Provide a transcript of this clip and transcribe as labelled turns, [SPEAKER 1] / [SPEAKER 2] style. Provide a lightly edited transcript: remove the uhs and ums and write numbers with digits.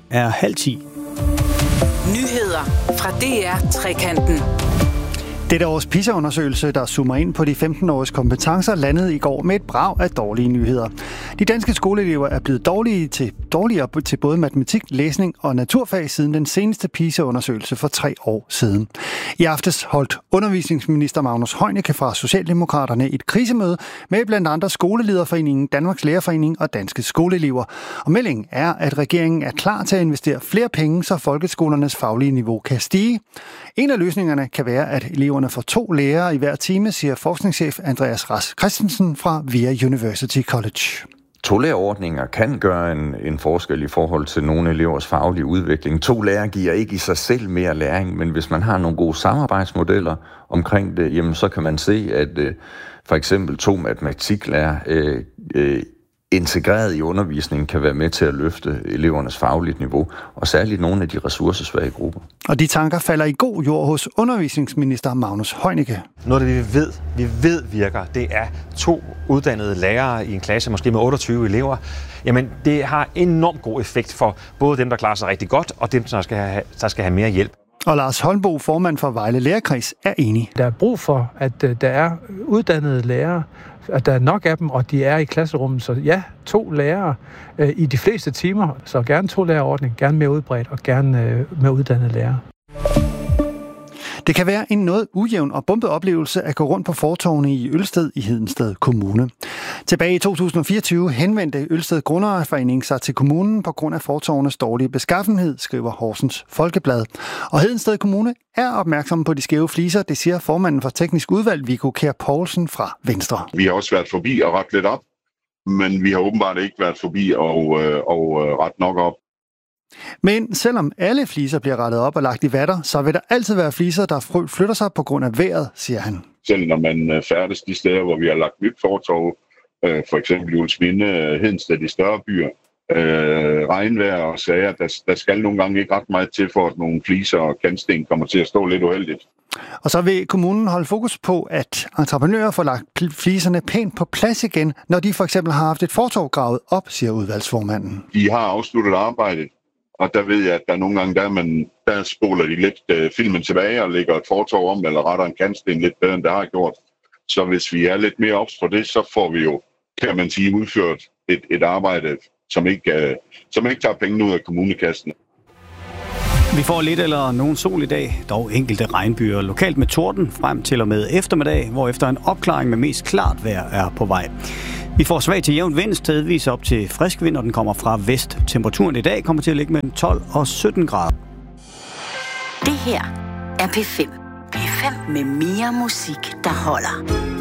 [SPEAKER 1] er 9:30.
[SPEAKER 2] Nyheder fra DR Trekanten.
[SPEAKER 3] Dette års PISA-undersøgelse, der zoomer ind på de 15-åriges kompetencer, landede i går med et brag af dårlige nyheder. De danske skoleelever er blevet dårligere til både matematik, læsning og naturfag siden den seneste PISA-undersøgelse for 3 år siden. I aftes holdt undervisningsminister Magnus Heunicke fra Socialdemokraterne et krisemøde med blandt andre Skolelederforeningen, Danmarks Lærerforening og Danske Skoleelever. Og meldingen er, at regeringen er klar til at investere flere penge, så folkeskolernes faglige niveau kan stige. En af løsningerne kan være, at eleverne får 2 lærere i hver time, siger forskningschef Andreas Rask Christensen fra VIA University College.
[SPEAKER 4] 2-lærerordninger kan gøre en forskel i forhold til nogle elevers faglige udvikling. 2 lærere giver ikke i sig selv mere læring, men hvis man har nogle gode samarbejdsmodeller omkring det, jamen så kan man se, at for eksempel 2 matematiklærere integreret i undervisningen kan være med til at løfte elevernes fagligt niveau, og særligt nogle af de ressourcesvage grupper.
[SPEAKER 3] Og de tanker falder i god jord hos undervisningsminister Magnus Heunicke.
[SPEAKER 5] Noget af det, vi ved virker, det er 2 uddannede lærere i en klasse, måske med 28 elever. Jamen, det har enormt god effekt for både dem, der klarer sig rigtig godt, og dem, der skal have mere hjælp.
[SPEAKER 3] Og Lars Holmbo, formand for Vejle Lærerkreds, er enig.
[SPEAKER 6] Der er brug for, at der er uddannede lærere, at der er nok af dem, og de er i klasserummet. Så ja, 2 lærere i de fleste timer, så gerne 2-lærerordning, gerne mere udbredt og gerne med uddannede lærere.
[SPEAKER 3] Det kan være en noget ujævn og bumpet oplevelse at gå rundt på fortovene i Ølsted i Hedensted Kommune. Tilbage i 2024 henvendte Ølsted Grundejerforening sig til kommunen på grund af fortovenes dårlige beskaffenhed, skriver Horsens Folkeblad. Og Hedensted Kommune er opmærksom på de skæve fliser, det siger formanden for teknisk udvalg, Viggo Kjær Poulsen fra Venstre.
[SPEAKER 7] Vi har også været forbi og ret lidt op, men vi har åbenbart ikke været forbi og ret nok op.
[SPEAKER 3] Men selvom alle fliser bliver rettet op og lagt i vatter, så vil der altid være fliser, der flytter sig på grund af vejret, siger han.
[SPEAKER 7] Selv når man færdes de steder, hvor vi har lagt nyt fortov, for eksempel Juelsminde, Hedensted, de større byer, regnvejr og sager, der skal nogle gange ikke ret meget til, for at nogle fliser og kantsten kommer til at stå lidt uheldigt.
[SPEAKER 3] Og så vil kommunen holde fokus på, at entreprenører får lagt fliserne pænt på plads igen, når de for eksempel har haft et fortov gravet op, siger udvalgsformanden.
[SPEAKER 7] De har afsluttet arbejdet. Og der ved jeg, at der nogle gange, der spoler de lidt filmen tilbage og lægger et fortov om, eller retter en kantsten lidt bedre, end det har gjort. Så hvis vi er lidt mere ops på det, så får vi jo, kan man sige, udført et arbejde, som ikke tager pengene ud af kommunekassen.
[SPEAKER 1] Vi får lidt eller nogen sol i dag, dog enkelte regnbyer, lokalt med torden frem til og med eftermiddag, hvor efter en opklaring med mest klart vejr er på vej. Vi får svag til jævn vind, stedvis op til frisk vind, og den kommer fra vest. Temperaturen i dag kommer til at ligge mellem 12 og 17 grader.
[SPEAKER 2] Det her er P5. P5 med mere musik, der holder.